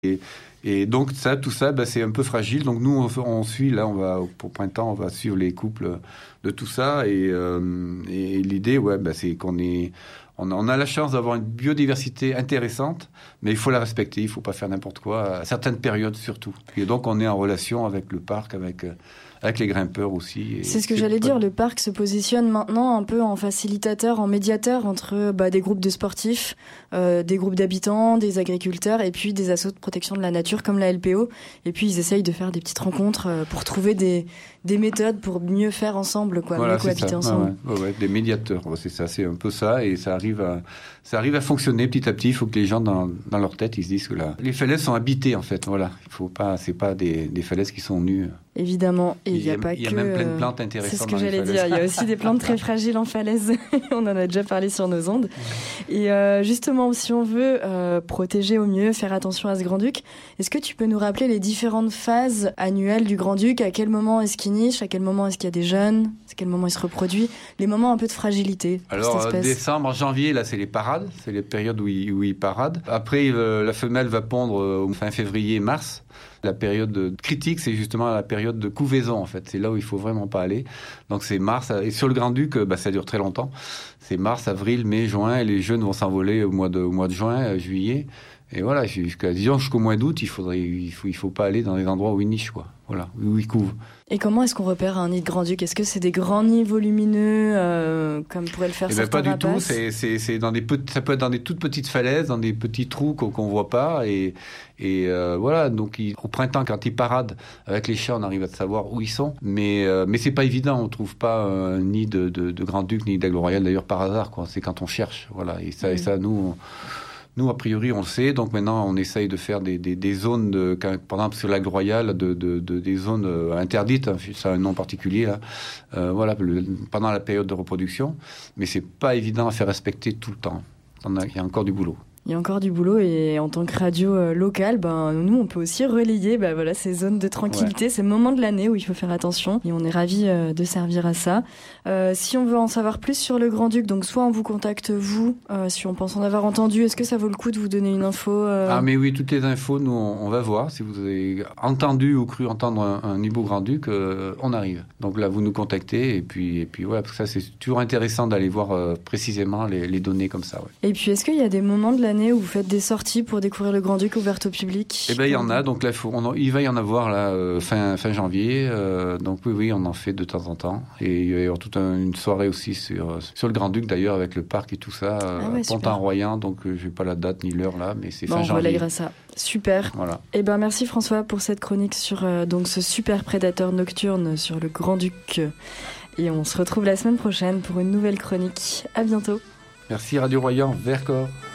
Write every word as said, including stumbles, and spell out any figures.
Et, et donc ça, tout ça, bah, c'est un peu fragile. Donc nous, on, on suit, là, on va pour printemps, on va suivre les couples de tout ça. Et, euh, et l'idée, ouais, bah, c'est qu'on est, on a, on a la chance d'avoir une biodiversité intéressante, mais il faut la respecter. Il faut pas faire n'importe quoi à certaines périodes surtout. Et donc on est en relation avec le parc, avec avec les grimpeurs aussi. Et c'est ce que c'est j'allais pas... dire, le parc se positionne maintenant un peu en facilitateur, en médiateur entre bah, des groupes de sportifs, euh, des groupes d'habitants, des agriculteurs et puis des assos de protection de la nature comme la L P O. Et puis ils essayent de faire des petites rencontres euh, pour trouver des, des méthodes pour mieux faire ensemble, quoi, voilà, mieux cohabiter ensemble. Ouais, ouais, ouais, des médiateurs, ouais, c'est ça, c'est un peu ça, et ça arrive à, ça arrive à fonctionner petit à petit. Il faut que les gens dans, dans leur tête, ils se disent que là, les falaises sont habitées en fait. Voilà, il faut pas, c'est pas des, des falaises qui sont nues. Évidemment, et il y a, y a pas y a que. Il y a même plein de plantes intéressantes. C'est ce que dans j'allais les dire. Il y a aussi des plantes très fragiles en falaise. On en a déjà parlé sur nos ondes. Et euh, justement, si on veut euh, protéger au mieux, faire attention à ce Grand-Duc, est-ce que tu peux nous rappeler les différentes phases annuelles du Grand-Duc? À quel moment est-ce qu'il niche? À quel moment est-ce qu'il y a des jeunes? À quel moment il se reproduit? Les moments un peu de fragilité pour Alors, cette espèce. décembre, janvier, là, c'est les parades. C'est les périodes où il, où il parade. Après, euh, la femelle va pondre euh, fin février, mars. La période critique, c'est justement la période de couvaison, en fait. C'est là où il faut vraiment pas aller. Donc, c'est mars. Et sur le Grand-Duc, bah, ça dure très longtemps. C'est mars, avril, mai, juin. Et les jeunes vont s'envoler au mois de, au mois de juin, euh, juillet. Et voilà, jusqu'à, disons, jusqu'au mois d'août, il faudrait, il faut, il faut pas aller dans les endroits où ils nichent, quoi. Voilà, où ils couvrent. Et comment est-ce qu'on repère un nid de Grand-Duc? Est-ce que c'est des grands nids volumineux, euh, comme pourrait le faire eh certains ben, pas rapaces? du tout. C'est, c'est, c'est dans des pe- ça peut être dans des toutes petites falaises, dans des petits trous qu'on, qu'on voit pas. Et, et euh, voilà, donc il, au printemps, quand ils paradent avec les chiens, on arrive à savoir où ils sont. Mais, euh, mais c'est pas évident. On trouve pas un nid de, de, de Grand-Duc ni d'aigle royal d'ailleurs par hasard, quoi. C'est quand on cherche. Voilà. Et ça, mmh. et ça nous. On, Nous, a priori, on le sait. Donc maintenant, on essaye de faire des, des, des zones, de, par exemple sur l'aigle royal, de, de, de, des zones euh, interdites. Hein, ça a un nom particulier là. Euh, voilà, le, pendant la période de reproduction. Mais c'est pas évident à faire respecter tout le temps. Il y a encore du boulot. Il y a encore du boulot et en tant que radio euh, locale, ben, nous, on peut aussi relayer ben, voilà, ces zones de tranquillité, ouais. Ces moments de l'année où il faut faire attention et on est ravis euh, de servir à ça. Euh, si on veut en savoir plus sur le Grand-Duc, donc soit on vous contacte vous, euh, si on pense en avoir entendu, est-ce que ça vaut le coup de vous donner une info euh... Ah mais oui, toutes les infos, nous on, on va voir. Si vous avez entendu ou cru entendre un, un hibou Grand-Duc, euh, on arrive. Donc là, vous nous contactez et puis, et puis ouais, parce que ça c'est toujours intéressant d'aller voir euh, précisément les, les données comme ça. Ouais. Et puis est-ce qu'il y a des moments de l'année où vous faites des sorties pour découvrir le Grand-Duc ouvertes au public? Eh bien, il y en a. Donc là, faut, on, il va y en avoir là, euh, fin, fin janvier. Euh, donc oui, oui, on en fait de temps en temps. Et il va y avoir toute un, une soirée aussi sur, sur le Grand-Duc, d'ailleurs, avec le parc et tout ça, euh, ah ouais, Pont-en-Royan. Donc euh, je n'ai pas la date ni l'heure là, mais c'est bon, fin on janvier. On relèguera ça. Super. Voilà. Eh ben, merci François pour cette chronique sur euh, donc, ce super prédateur nocturne sur le Grand-Duc. Et on se retrouve la semaine prochaine pour une nouvelle chronique. À bientôt. Merci Radio Royan, Vercors.